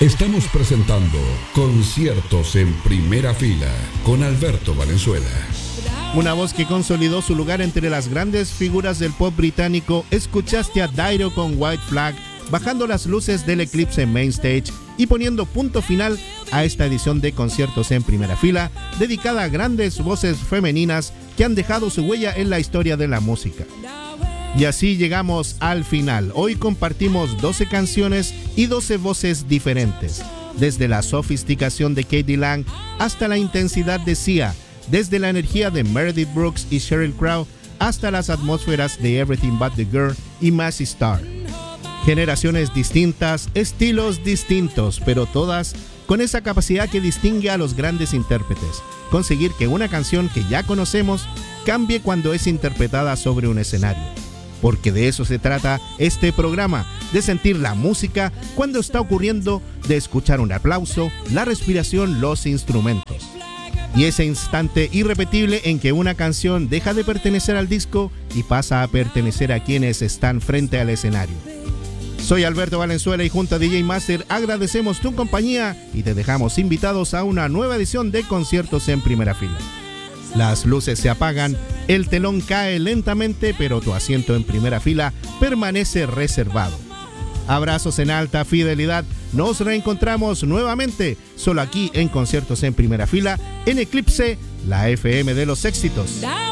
Estamos presentando Conciertos en Primera Fila con Alberto Valenzuela. Una voz que consolidó su lugar entre las grandes figuras del pop británico. Escuchaste a Dido con White Flag, bajando las luces del eclipse Main Stage y poniendo punto final a esta edición de Conciertos en Primera Fila, dedicada a grandes voces femeninas que han dejado su huella en la historia de la música. Y así llegamos al final. Hoy compartimos 12 canciones y 12 voces diferentes, desde la sofisticación de K.D. Lang hasta la intensidad de Sia, desde la energía de Meredith Brooks y Sheryl Crow hasta las atmósferas de Everything But the Girl y Mazzy Star. Generaciones distintas, estilos distintos, pero todas con esa capacidad que distingue a los grandes intérpretes: conseguir que una canción que ya conocemos cambie cuando es interpretada sobre un escenario. Porque de eso se trata este programa, de sentir la música cuando está ocurriendo, de escuchar un aplauso, la respiración, los instrumentos. Y ese instante irrepetible en que una canción deja de pertenecer al disco y pasa a pertenecer a quienes están frente al escenario. Soy Alberto Valenzuela y junto a DJ Master agradecemos tu compañía y te dejamos invitados a una nueva edición de Conciertos en Primera Fila. Las luces se apagan, el telón cae lentamente, pero tu asiento en primera fila permanece reservado. Abrazos en alta fidelidad, nos reencontramos nuevamente, solo aquí en Conciertos en Primera Fila, en Eclipse, la FM de los éxitos.